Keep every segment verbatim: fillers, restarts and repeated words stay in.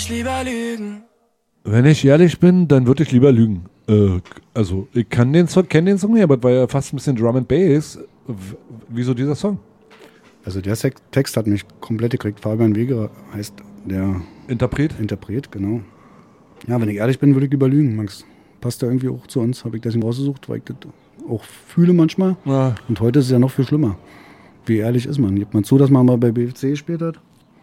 ich lieber lügen. Wenn ich ehrlich bin, dann würde ich lieber lügen. Äh, also, ich kann den Song, kenne den Song nicht, aber es war ja fast ein bisschen Drum and Bass. W- Wieso dieser Song? Also der Sex- Text hat mich komplett gekriegt. Fabian Wegerer heißt der Interpret? Interpret, genau. Ja, wenn ich ehrlich bin, würde ich lieber lügen, Max. Passt ja irgendwie auch zu uns. Habe ich deswegen rausgesucht, weil ich das auch fühle manchmal. Ja. Und heute ist es ja noch viel schlimmer. Wie ehrlich ist man? Gibt man zu, dass man mal bei B F C gespielt hat?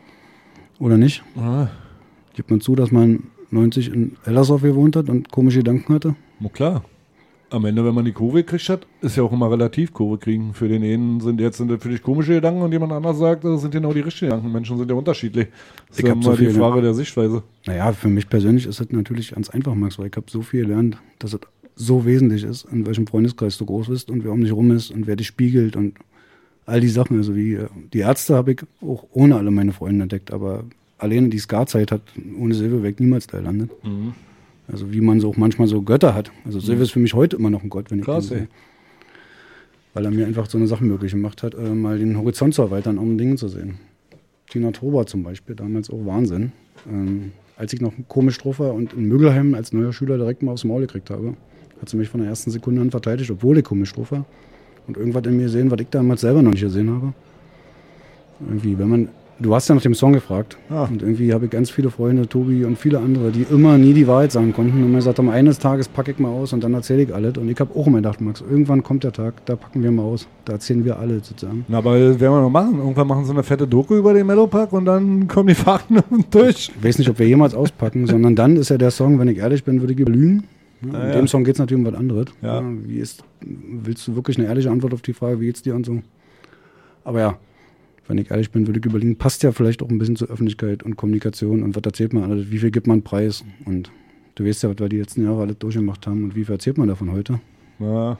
Oder nicht? Ah, Gibt man zu, dass man neunzig in Ellersdorf gewohnt hat und komische Gedanken hatte? na klar. Am Ende, wenn man die Kurve gekriegt hat, ist ja auch immer relativ Kurve kriegen. Für den einen sind jetzt sind das für dich komische Gedanken und jemand anders sagt, das sind genau die richtigen Gedanken. Menschen sind ja unterschiedlich. Das ist Ich ja hab immer so die viel, Frage der Sichtweise. Naja, für mich persönlich ist es natürlich ganz einfach, Max, weil ich habe so viel gelernt, dass es so wesentlich ist, in welchem Freundeskreis du groß bist und wer um dich rum ist und wer dich spiegelt und all die Sachen. Also wie äh, die Ärzte habe ich auch ohne alle meine Freunde entdeckt, aber alleine die Ska-Zeit hat ohne Silvio wäre ich niemals da gelandet. Mhm. Also wie man so auch manchmal so Götter hat. Also Silvio ist für mich heute immer noch ein Gott, wenn ich Krass, den ey. sehe. Weil er mir einfach so eine Sache möglich gemacht hat, äh, mal den Horizont zu erweitern, um Dinge zu sehen. Tina Tober zum Beispiel, damals auch Wahnsinn. Ähm, als ich noch komisch drauf war und in Mögelheim als neuer Schüler direkt mal aufs Maul gekriegt habe, hat sie mich von der ersten Sekunde an verteidigt, obwohl ich komisch drauf war. Und irgendwas in mir sehen, was ich damals selber noch nicht gesehen habe. Irgendwie, wenn man, du hast ja nach dem Song gefragt. Ah. Und irgendwie habe ich ganz viele Freunde, Tobi und viele andere, die immer nie die Wahrheit sagen konnten. Und mir gesagt haben, eines Tages packe ich mal aus und dann erzähle ich alles. Und ich habe auch immer gedacht, Max, irgendwann kommt der Tag, da packen wir mal aus. Da erzählen wir alle sozusagen. Na, aber das werden wir noch machen. Irgendwann machen sie eine fette Doku über den Mellow-Park und dann kommen die Fakten durch. Ich weiß nicht, ob wir jemals auspacken, sondern dann ist ja der Song, wenn ich ehrlich bin, würde ich lügen. Ja, Na in ja. dem Song geht es natürlich um was anderes. Ja. Ja, wie ist, willst du wirklich eine ehrliche Antwort auf die Frage, wie geht's dir und so? Aber ja, wenn ich ehrlich bin, würde ich überlegen, passt ja vielleicht auch ein bisschen zur Öffentlichkeit und Kommunikation und was erzählt man alles, wie viel gibt man Preis und du weißt ja, was wir die letzten Jahre alles durchgemacht haben und wie viel erzählt man davon heute. Ja.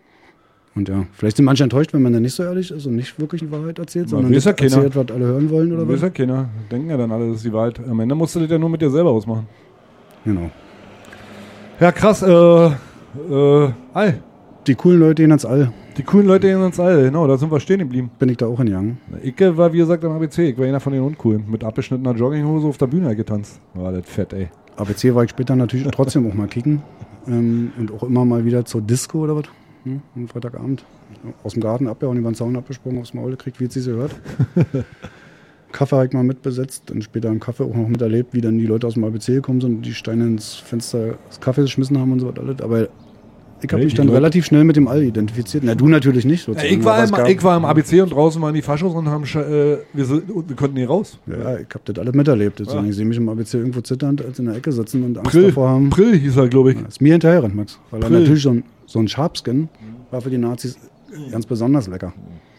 Und ja, vielleicht sind manche enttäuscht, wenn man dann nicht so ehrlich ist und nicht wirklich die Wahrheit erzählt, Na, sondern weiß das ja keiner. erzählt, was alle hören wollen oder Du weißt was. ja keiner. Denken ja dann alle, das ist die Wahrheit. Am Ende musst du das ja nur mit dir selber ausmachen. Genau. Ja, krass. Äh, äh, all. Die coolen Leute gehen ans All. Die coolen Leute in uns alle, genau, da sind wir stehen geblieben. Bin ich da auch hingegangen. Ich war, wie gesagt, am A B C. Ich war einer von den Uncoolen. Mit abgeschnittener Jogginghose auf der Bühne getanzt. War das fett, ey. A B C war ich später natürlich trotzdem auch mal kicken. Ähm, und auch immer mal wieder zur Disco oder was. Hm, am Freitagabend. Aus dem Garten abgehauen, über den Zaun abgesprungen, aufs Maul gekriegt, wie es sich so hört. Kaffee habe ich mal mitbesetzt und später im Kaffee auch noch miterlebt, wie dann die Leute aus dem A B C gekommen sind und die Steine ins Fenster des Kaffees geschmissen haben und so was alles. Aber ich habe Hey, mich die dann Leute- relativ schnell mit dem All identifiziert. Na, du natürlich nicht. sozusagen, Ich war, aber es im, gab- ich war im A B C und draußen waren die Faschos und haben, sch- äh, wir, sind, wir konnten nicht raus. Ja, ich habe das alles miterlebt. Sozusagen. Ja. Ich sehe mich im A B C irgendwo zitternd, als in der Ecke sitzen und Angst Prill, davor haben. Prill hieß er, glaube ich. Ja, ist mir hinterher, Max. Weil er Prill. natürlich so ein, so ein Sharpskin war für die Nazis ganz besonders lecker.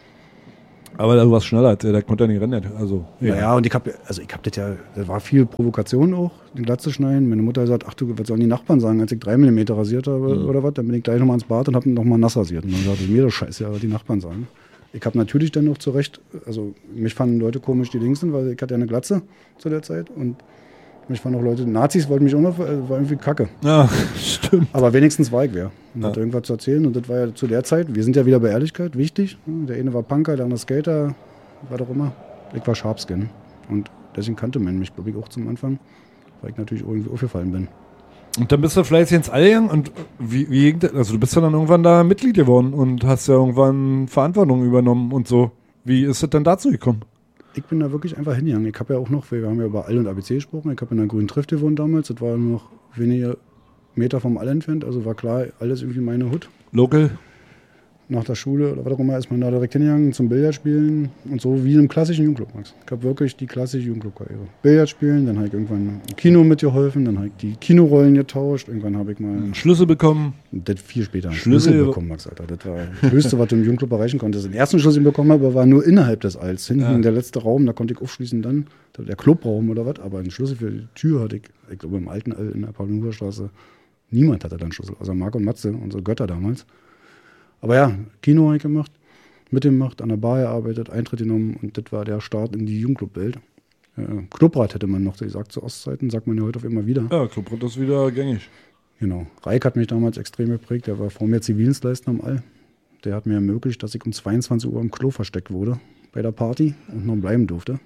Aber du warst schneller als er, der konnte ja nicht rennen. Also, Ja, ja, und ich habe also ich hab das ja, das war viel Provokation auch, den Glatt zu schneiden. Meine Mutter hat gesagt, ach du, was sollen die Nachbarn sagen, als ich drei Millimeter rasiert habe Mhm. oder was, dann bin ich gleich nochmal ins Bad und habe nochmal nass rasiert. Und dann sagte ich, mir das scheiße, ja, was die Nachbarn sagen. Ich habe natürlich dann noch zurecht, also mich fanden Leute komisch, die links sind, weil ich hatte ja eine Glatze zu der Zeit und mich fanden auch Leute, Nazis wollten mich auch noch, äh, war irgendwie kacke. ja, stimmt. Aber wenigstens war ich wer und Ja. hatte irgendwas zu erzählen. Und das war ja zu der Zeit, wir sind ja wieder bei Ehrlichkeit, wichtig. Der eine war Punker, der andere Skater, was auch immer. Ich war Sharpskin. Und deswegen kannte man mich, glaube ich, auch zum Anfang, weil ich natürlich irgendwie aufgefallen bin. Und dann bist du fleißig ins All gegangen und wie, wie ging das? Also du bist ja dann irgendwann da Mitglied geworden und hast ja irgendwann Verantwortung übernommen und so. Wie ist es denn dazu gekommen? Ich bin da wirklich einfach hingegangen. Ich habe ja auch noch, wir haben ja über All und A B C gesprochen, ich habe in der Grünen Trift gewohnt damals, das war nur noch wenige Meter vom All entfernt, also war klar, alles irgendwie meine Hut. Local? Nach der Schule oder was auch immer ist man da direkt hingegangen zum Billardspielen und so wie in einem klassischen Jugendclub, Max. Ich habe wirklich die klassische Jugendclub-Karriere. Billard spielen, dann habe ich irgendwann im Kino mitgeholfen, dann habe ich die Kinorollen getauscht, irgendwann habe ich mal Schlüssel bekommen? das viel später einen Schlüssel- Schlüssel bekommen, Max, Alter. Das war das Höchste, was du im Jugendclub erreichen konntest. Den ersten Schlüssel, den ich bekommen habe, war nur innerhalb des Alls. Hinten Ja. der letzte Raum, da konnte ich aufschließen dann, der Clubraum oder was, aber einen Schlüssel für die Tür hatte ich, ich glaube im alten All in der Paul-Huber-Straße, niemand hatte dann einen Schlüssel, außer Marc und Matze, unsere Götter damals. Aber ja, Kino habe ich gemacht, mitgemacht, an der Bar gearbeitet, Eintritt genommen und das war der Start in die Jugendclub-Welt. Äh, Clubrat hätte man noch gesagt zu Ostzeiten, sagt man ja heute auf immer wieder. Ja, Clubrad ist wieder gängig. Genau. Reik hat mich damals extrem geprägt, der war vor mir Zivildienstleister am All. Der hat mir ermöglicht, dass ich um zweiundzwanzig Uhr im Klo versteckt wurde bei der Party und noch bleiben durfte.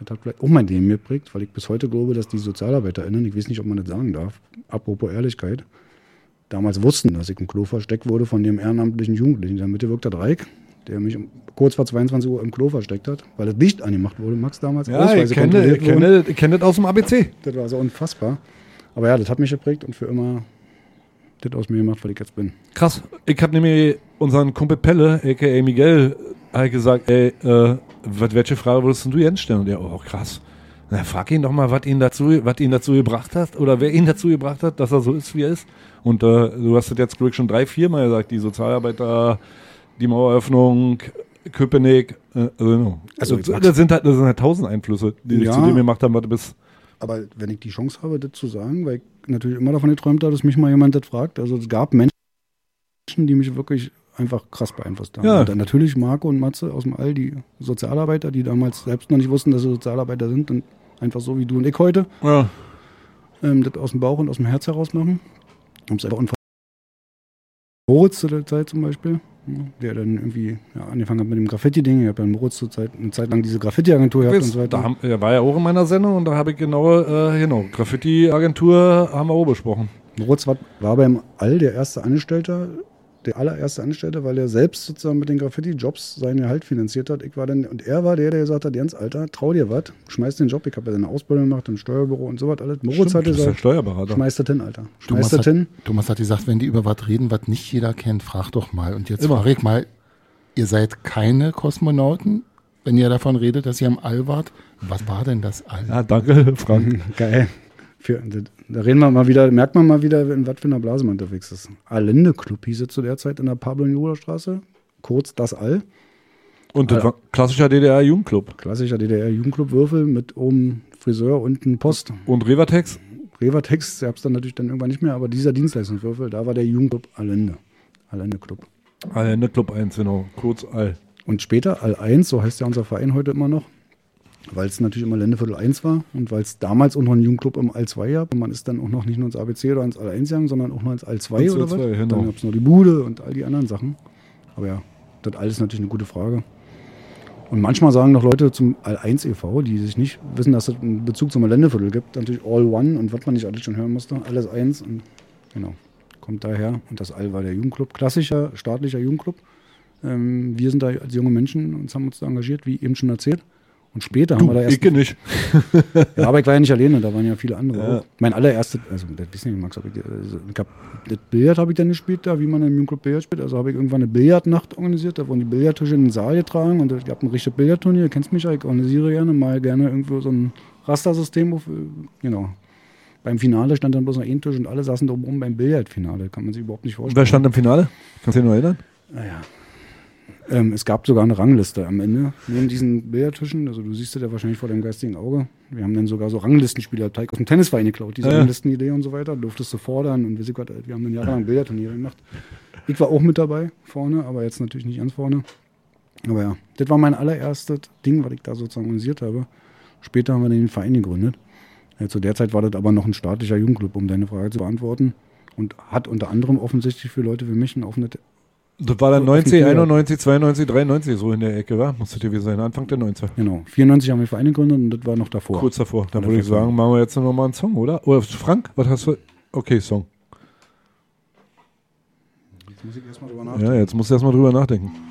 Das hat vielleicht auch mein Leben geprägt, weil ich bis heute glaube, dass die SozialarbeiterInnen, ich weiß nicht, ob man das sagen darf, apropos Ehrlichkeit, damals wussten, dass ich im Klo versteckt wurde von dem ehrenamtlichen Jugendlichen. In der Mitte wirkt der Dreieck, der mich kurz vor zweiundzwanzig Uhr im Klo versteckt hat, weil das Licht angemacht wurde. Max damals ja, Ausweise ich kenne, ich kenne, ich kenne das aus dem A B C. Das war so unfassbar. Aber ja, das hat mich geprägt und für immer das aus mir gemacht, was ich jetzt bin. Krass. Ich habe nämlich unseren Kumpel Pelle, a k a. Miguel, halt gesagt, ey, äh, welche Frage würdest du Jens stellen? Und der, oh krass. Na, frag ihn doch mal, was ihn dazu, was ihn dazu gebracht hat oder wer ihn dazu gebracht hat, dass er so ist, wie er ist. Und äh, du hast das jetzt, glaube ich, schon drei, vier Mal gesagt, die Sozialarbeiter, die Maueröffnung, Köpenick, äh, also, also das, das, sind halt, das sind halt tausend Einflüsse, die dich ja zu dem gemacht haben, was du bist. Aber wenn ich die Chance habe, das zu sagen, weil ich natürlich immer davon geträumt habe, dass mich mal jemand das fragt, also es gab Menschen, die mich wirklich einfach krass beeinflusst haben. Ja. Und dann natürlich Marco und Matze aus dem All, die Sozialarbeiter, die damals selbst noch nicht wussten, dass sie Sozialarbeiter sind und einfach so wie du und ich heute ja. ähm, das aus dem Bauch und aus dem Herz heraus machen. Und einfach unfassbar. Moritz zu der Zeit zum Beispiel, der dann irgendwie ja, angefangen hat mit dem Graffiti-Ding. Ich habe ja in Moritz zur Zeit, eine Zeit lang diese Graffiti-Agentur gehabt und so weiter. Da haben, er war ja auch in meiner Sendung und da habe ich genau, äh, genau, Graffiti-Agentur haben wir auch besprochen. Moritz war, war beim All der erste Angestellte, der allererste Angestellte, weil er selbst sozusagen mit den Graffiti-Jobs seinen Gehalt finanziert hat. Ich war dann, und er war der, der gesagt hat, Jens, Alter, trau dir was, schmeiß den Job. Ich habe ja eine Ausbildung gemacht im Steuerbüro und so was alles. Moritz hat gesagt, Steuerberater. Schmeiß das hin, Alter. Schmeiß das hin. Thomas hat gesagt, wenn die über was reden, was nicht jeder kennt, frag doch mal. Und jetzt frage ich mal, ihr seid keine Kosmonauten, wenn ihr davon redet, dass ihr am All wart. Was war denn das All? Ja, danke, Frank. Geil. Für, da reden wir mal wieder, merkt man mal wieder, in was für einer Blase man unterwegs ist. Allende Club hieß es zu der Zeit in der Pablo-Neruda-Straße, kurz das All. Und das war klassischer D D R-Jugendclub. Klassischer D D R-Jugendclub-Würfel mit oben Friseur, unten Post. Und Revatex? Revatex gab es dann natürlich dann irgendwann nicht mehr, aber dieser Dienstleistungswürfel, da war der Jugendclub Allende. Allende Club. Allende Club eins, genau, kurz All. Und später All eins, so heißt ja unser Verein heute immer noch. Weil es natürlich immer Ländeviertel eins war und weil es damals auch noch einen Jugendclub im All zwei gab. Und man ist dann auch noch nicht nur ins A B C oder ins All eins gegangen, sondern auch noch ins All zwei oder was. Genau. Dann gab es noch die Bude und all die anderen Sachen. Aber ja, das alles ist natürlich eine gute Frage. Und manchmal sagen noch Leute zum All eins e V, die sich nicht wissen, dass es einen Bezug zum Ländeviertel gibt, natürlich All One und was man nicht alles schon hören musste, alles eins. Und genau, kommt daher. Und das All war der Jugendclub, klassischer staatlicher Jugendclub. Ähm, wir sind da als junge Menschen und haben uns da engagiert, wie eben schon erzählt. Und später du, haben wir da erst. Ich nicht. Ja, aber ich war ja nicht alleine, da waren ja viele andere ja. auch. Mein allererste, also das weiß nicht, Max, hab ich, also, ich hab, das Billard habe ich dann gespielt, da, wie man im Jugendclub Billard spielt. Also habe ich irgendwann eine Billardnacht organisiert, da wurden die Billardtische in den Saal getragen und ich habe ein richtiges Billardturnier, du kennst mich ja, ich organisiere gerne, mal gerne irgendwo so ein Rastersystem, auf, genau. Beim Finale stand dann bloß noch ein Tisch und alle saßen drumherum beim Billardfinale, kann man sich überhaupt nicht vorstellen. Wer stand im Finale? Kannst du dich noch erinnern? Naja. Ähm, es gab sogar eine Rangliste am Ende neben diesen Billardtischen. Also du siehst das ja wahrscheinlich vor deinem geistigen Auge. Wir haben dann sogar so Ranglistenspieler Teig aus dem Tennisverein geklaut, diese ja. Ranglistenidee und so weiter. Durftest du fordern und wir haben dann jahrelang Billardturniere gemacht. Ich war auch mit dabei vorne, aber jetzt natürlich nicht ganz vorne. Aber ja, das war mein allererstes Ding, was ich da sozusagen organisiert habe. Später haben wir den Verein gegründet. Ja, zu der Zeit war das aber noch ein staatlicher Jugendclub, um deine Frage zu beantworten. Und hat unter anderem offensichtlich für Leute wie mich ein offenes. Das war dann neunzig, einundneunzig, zweiundneunzig, dreiundneunzig so in der Ecke, war? Musste gewesen sein, Anfang der neunziger. Genau, vierundneunzig haben wir Verein gegründet und das war noch davor. Kurz davor. Dann würde ich sagen, machen wir jetzt nochmal einen Song, oder? Oder Frank, was hast du? Okay, Song. Jetzt muss ich erstmal drüber nachdenken. Ja, jetzt musst du erstmal drüber nachdenken.